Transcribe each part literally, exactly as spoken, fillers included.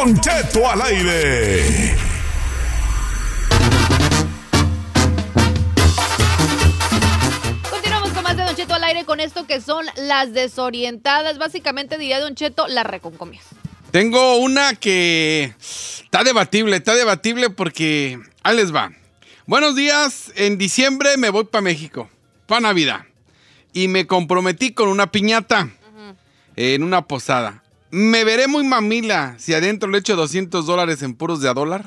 Don Cheto al aire. Continuamos con más de Don Cheto al aire con esto que son las desorientadas. Básicamente diría Don Cheto, las reconcomias. Tengo una que está debatible, está debatible porque ahí les va. Buenos días, en diciembre me voy para México, para Navidad. Y me comprometí con una piñata uh-huh. en una posada. ¿Me veré muy mamila si adentro le echo doscientos dólares en puros de a dólar?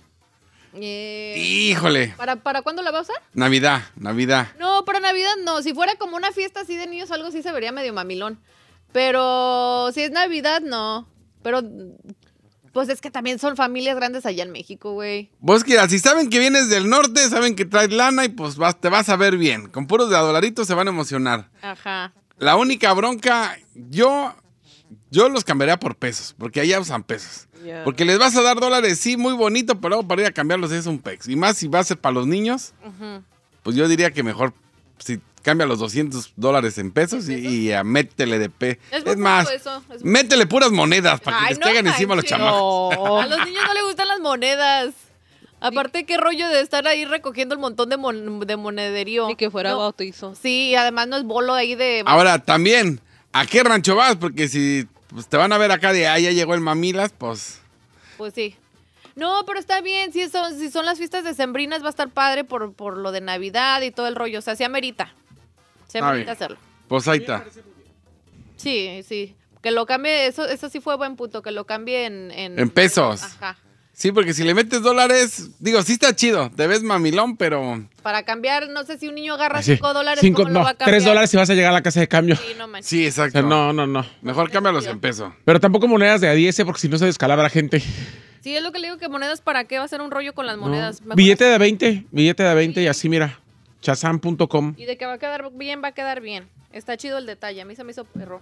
Eh, Híjole. ¿Para, ¿Para cuándo la va a usar? Navidad, Navidad. No, para Navidad no. Si fuera como una fiesta así de niños, algo sí se vería medio mamilón. Pero si es Navidad, no. Pero, pues es que también son familias grandes allá en México, güey. Vos que si saben que vienes del norte, saben que traes lana y pues vas, te vas a ver bien. Con puros de a dolaritos se van a emocionar. Ajá. La única bronca, yo, yo los cambiaría por pesos, porque allá usan pesos. Yeah. Porque les vas a dar dólares, sí, muy bonito, pero luego para ir a cambiarlos es un pex. Y más si va a ser para los niños, uh-huh. pues yo diría que mejor si cambia los doscientos dólares en pesos y, y uh, métele de pe. Es, es más, eso, es métele puras monedas para que Ay, les no, caigan encima ay, los chamacos. No. A los niños no les gustan las monedas. Aparte, qué rollo de estar ahí recogiendo el montón de, mon de monederío. Y que fuera no. bautizo. Sí, y además no es bolo ahí de... Ahora, también, ¿a qué rancho vas? Porque si pues, te van a ver acá de, ah, ya llegó el Mamilas, pues... Pues sí. No, pero está bien, si son, si son las fiestas decembrinas va a estar padre por, por lo de Navidad y todo el rollo. O sea, se amerita. Se amerita hacerlo. Pues ahí está. Sí, sí. Que lo cambie, eso, eso sí fue buen punto, que lo cambie en... En, en pesos. Ajá. Sí, porque si le metes dólares, digo, sí está chido, te ves mamilón, pero... Para cambiar, no sé si un niño agarra cinco dólares, cinco, ¿cómo no, lo va a cambiar? Tres dólares si vas a llegar a la casa de cambio. Sí, no manches. Sí, exacto. O sea, no, no, no. Mejor cámbialos en peso. Pero tampoco monedas de a diez, porque si no se descalabra gente. Sí, es lo que le digo, que monedas, ¿para qué va a ser un rollo con las monedas? No. Billete de veinte, billete de veinte y así, mira, chazam punto com. Y de que va a quedar bien, va a quedar bien. Está chido el detalle, a mí se me hizo perro.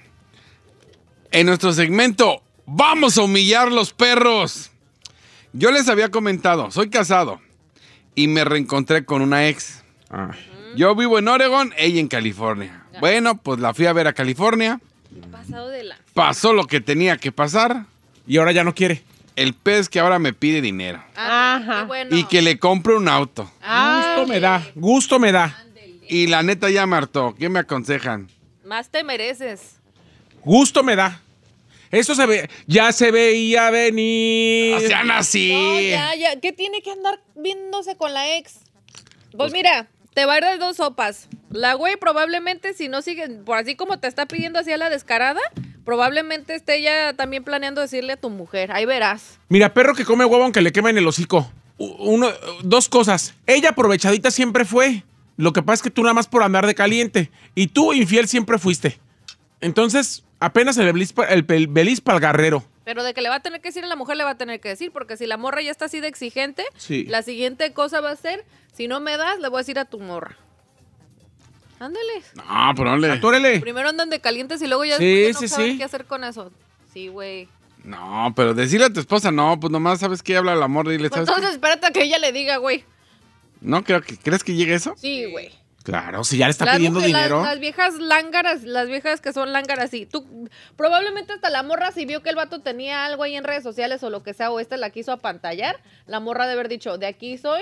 En nuestro segmento, ¡vamos a humillar los perros! Yo les había comentado, soy casado y me reencontré con una ex. Ah. Yo vivo en Oregon, ella en California. Ya. Bueno, pues la fui a ver a California. Pasado de la... Pasó lo que tenía que pasar. Y ahora ya no quiere. El pez que ahora me pide dinero. Ajá. Qué bueno. Y que le compre un auto. Ay. Gusto me da, gusto me da. Y la neta ya me hartó. ¿Qué me aconsejan? Más te mereces. Gusto me da. Eso se ve, ya se veía venir. O sea, así. No, ya, ya. ¿Qué tiene que andar viéndose con la ex? Pues, pues mira, te va a ir de dos sopas. La güey probablemente, si no sigue, por así como te está pidiendo así a la descarada, probablemente esté ella también planeando decirle a tu mujer. Ahí verás. Mira, perro que come huevo aunque le quema en el hocico. Uno, dos cosas. Ella aprovechadita siempre fue. Lo que pasa es que tú nada más por andar de caliente. Y tú infiel siempre fuiste. Entonces... Apenas el belis para el, el, belis para el guerrero. Pero de que le va a tener que decir a la mujer, le va a tener que decir. Porque si la morra ya está así de exigente, sí. La siguiente cosa va a ser, si no me das, le voy a decir a tu morra. Ándale. No, pero no le... Atúrele. Primero andan de calientes y luego ya sí, después no sí, saben sí. qué hacer con eso. Sí, güey. No, pero decirle a tu esposa, no, pues nomás sabes que habla la morra y le pues sabes entonces que... espérate a que ella le diga, güey. No, creo que... ¿Crees que llegue eso? Sí, güey. Claro, si ya le está las pidiendo mujeres, dinero. Las, las viejas lángaras, las viejas que son lángaras, sí. Tú, probablemente hasta la morra, si vio que el vato tenía algo ahí en redes sociales o lo que sea, o esta la quiso apantallar, la morra de haber dicho, de aquí soy,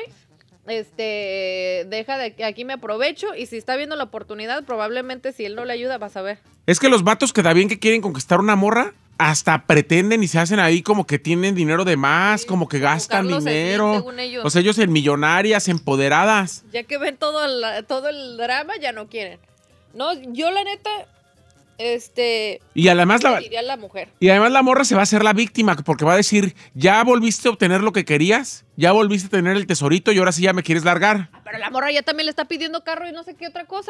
este, deja de que aquí me aprovecho, y si está viendo la oportunidad, probablemente si él no le ayuda, vas a ver. Es que los vatos que da bien que quieren conquistar una morra, hasta pretenden y se hacen ahí como que tienen dinero de más, sí, como que gastan Carlos dinero. Slim, según ellos. O sea, ellos en millonarias, empoderadas. Ya que ven todo el, todo el drama, ya no quieren. No, yo la neta, este... Y además la, diría la mujer. Y además la morra se va a hacer la víctima, porque va a decir, ya volviste a obtener lo que querías, ya volviste a tener el tesorito y ahora sí ya me quieres largar. Pero la morra ya también le está pidiendo carro y no sé qué otra cosa.